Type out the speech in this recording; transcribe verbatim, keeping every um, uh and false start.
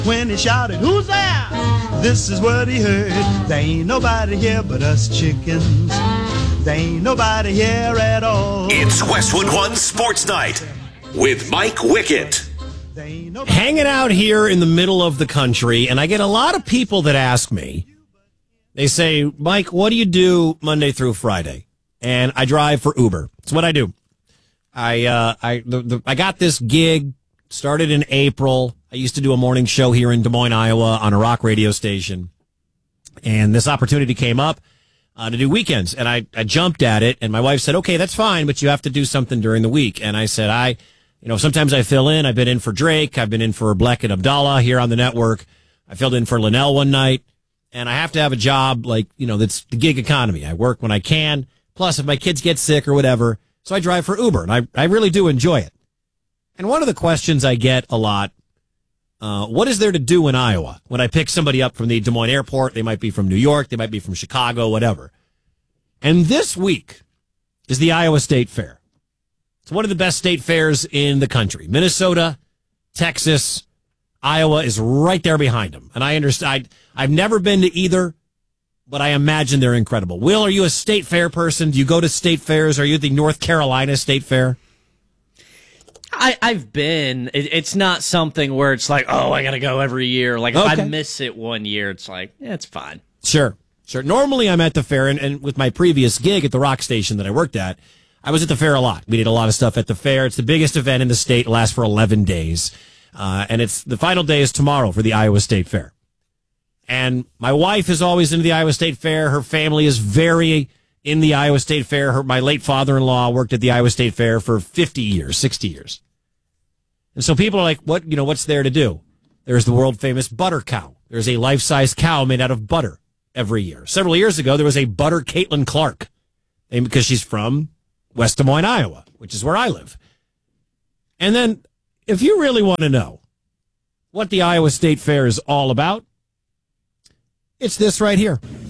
When he shouted, "Who's there?" This is what he heard. There ain't nobody here but us chickens. There ain't nobody here at all. It's Westwood One Sports Night with Mike Wickett. Hanging out here in the middle of the country, and I get a lot of people that ask me, they say, Mike, what do you do Monday through Friday? And I drive for Uber. It's what I do. I uh, I the, the, I got this gig, started in April. I used to do a morning show here in Des Moines, Iowa on a rock radio station. And this opportunity came up uh, to do weekends. And I, I jumped at it. And my wife said, okay, that's fine, but you have to do something during the week. And I said, I, you know, sometimes I fill in. I've been in for Drake. I've been in for Black and Abdallah here on the network. I filled in for Linnell one night. And I have to have a job like, you know, that's the gig economy. I work when I can. Plus, if my kids get sick or whatever, so I drive for Uber. And I, I really do enjoy it. And one of the questions I get a lot, Uh, what is there to do in Iowa? When I pick somebody up from the Des Moines airport, they might be from New York, they might be from Chicago, whatever. And this week is the Iowa State Fair. It's one of the best state fairs in the country. Minnesota, Texas, Iowa is right there behind them. And I understand, I, I've never been to either, but I imagine they're incredible. Will, are you a state fair person? Do you go to state fairs? Are you at the North Carolina State Fair? I, I've been. It, it's not something where it's like, oh, I got to go every year. Like, if okay. I miss it one year, it's like, yeah, it's fine. Sure, sure. Normally, I'm at the fair, and, and with my previous gig at the rock station that I worked at, I was at the fair a lot. We did a lot of stuff at the fair. It's the biggest event in the state. It lasts for eleven days. Uh, and it's the final day is tomorrow for the Iowa State Fair. And my wife is always into the Iowa State Fair. Her family is very in the Iowa State Fair. Her, my late father-in-law worked at the Iowa State Fair for fifty years, sixty years. And so people are like, what, you know, what's there to do? There's the world famous butter cow. There's a life-size cow made out of butter every year. Several years ago, there was a butter Caitlin Clark, and because she's from West Des Moines, Iowa, which is where I live. And then if you really want to know what the Iowa State Fair is all about, it's this right here.